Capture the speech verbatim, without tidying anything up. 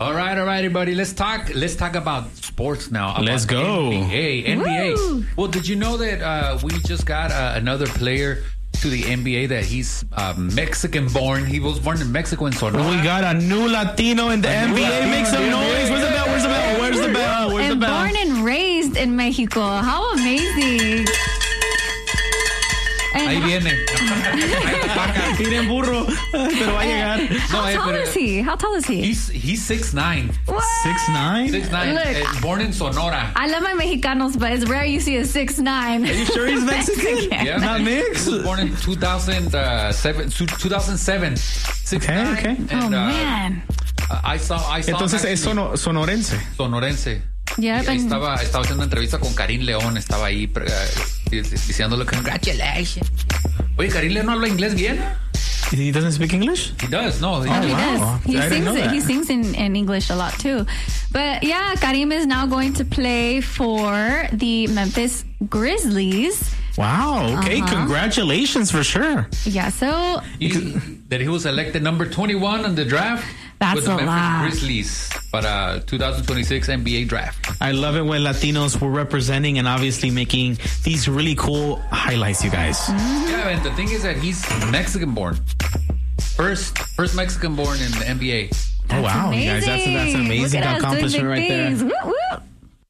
All right, all right, everybody. Let's talk. Let's talk about sports now. About Let's go. N B A. N B A. Woo. Well, did you know that uh, we just got uh, another player to the N B A that he's uh, Mexican-born. He was born in Mexico in Sonora. We got a new Latino in the A N B A. new Make some Latino. noise. Where's the bell? Where's the bell? Where's the bell? Where's the and bell? born and raised in Mexico. How amazing. And Ahí how, viene. Miren burro, pero va a llegar. how No, eh, tall pero- is he? How tall is he? He's he's six nine. What? Six nine. Six nine. Look. Uh, born in Sonora. I love my Mexicanos, but it's rare you see a six nine. Are you sure he's Mexican? Yeah, Not mixed. He was born in two thousand seven. two thousand seven. Six Okay, nine. okay. Oh, And, uh, man. I saw. I saw. Entonces him es actually- sono- sonorense. sonorense. Yeah, Y ahí and- estaba, estaba haciendo una entrevista con Karim León, estaba ahí pre- eh, diciéndole congratulations. Oye, Karim León no habla inglés bien. He doesn't speak English? He does, no. he wow. does. He I didn't sings know it. that. He sings in, in English a lot too. But yeah, Karim is now going to play for the Memphis Grizzlies. Wow. Okay. Uh-huh. Congratulations for sure. Yeah, so He, that he was elected number twenty-one in the draft. That's with the a Memphis lot. Grizzlies para twenty twenty-six N B A draft. I love it when Latinos were representing and obviously making these really cool highlights, you guys. Yeah, and the thing is that he's Mexican born. First, first Mexican born in the N B A. Oh, wow. You guys, that's, that's an amazing. amazing Look at us doing accomplishment big right there. things. Woo, woo.